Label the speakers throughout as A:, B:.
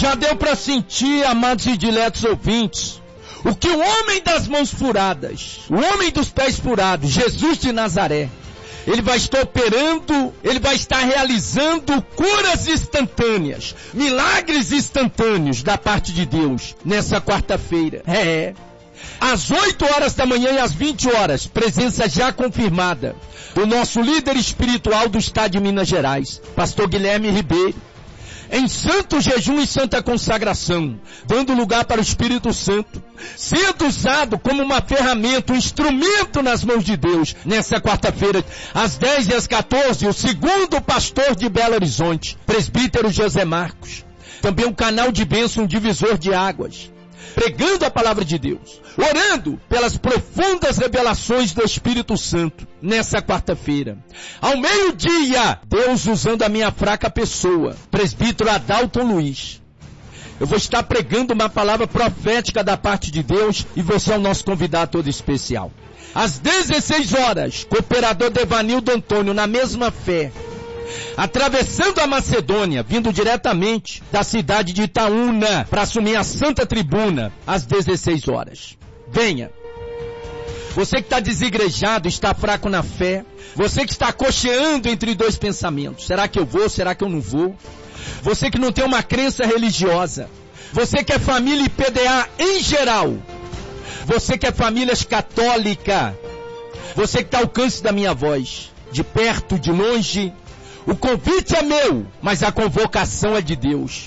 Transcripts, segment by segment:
A: Já deu para sentir, amados e diletos ouvintes, o que o homem das mãos furadas, o homem dos pés furados, Jesus de Nazaré, ele vai estar operando, ele vai estar realizando curas instantâneas, milagres instantâneos da parte de Deus nessa quarta-feira. Às 8 horas da manhã e às 20 horas, presença já confirmada do nosso líder espiritual do estado de Minas Gerais, pastor Guilherme Ribeiro, em santo jejum e santa consagração, dando lugar para o Espírito Santo, sendo usado como uma ferramenta, um instrumento nas mãos de Deus, nessa quarta-feira, às 10 e às 14, o segundo pastor de Belo Horizonte, presbítero José Marcos, também um canal de bênção, um divisor de águas, pregando a palavra de Deus, orando pelas profundas revelações do Espírito Santo, nessa quarta-feira. Ao meio-dia, Deus usando a minha fraca pessoa, presbítero Adalton Luiz. Eu vou estar pregando uma palavra profética da parte de Deus e você é o nosso convidado todo especial. Às 16 horas, cooperador Devanildo Antônio, na mesma fé, atravessando a Macedônia, vindo diretamente da cidade de Itaúna, para assumir a Santa Tribuna, às 16 horas. Venha. Você que está desigrejado, está fraco na fé, você que está cocheando entre dois pensamentos, será que eu vou, será que eu não vou? Você que não tem uma crença religiosa, você que é família IPDA em geral, você que é família católica, você que está ao alcance da minha voz, de perto, de longe, o convite é meu, mas a convocação é de Deus.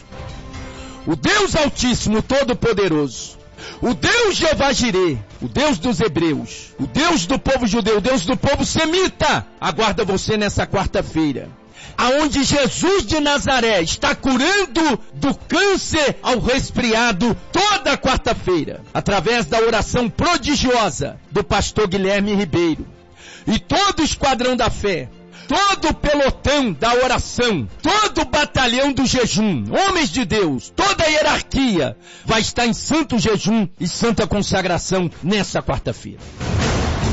A: O Deus Altíssimo, Todo-Poderoso, o Deus Jeová Jirê, o Deus dos hebreus, o Deus do povo judeu, o Deus do povo semita, aguarda você nessa quarta-feira, aonde Jesus de Nazaré está curando do câncer ao resfriado toda a quarta-feira, através da oração prodigiosa do pastor Guilherme Ribeiro. E todo o esquadrão da fé, todo o pelotão da oração, todo o batalhão do jejum, homens de Deus, toda a hierarquia vai estar em santo jejum e santa consagração nessa quarta-feira.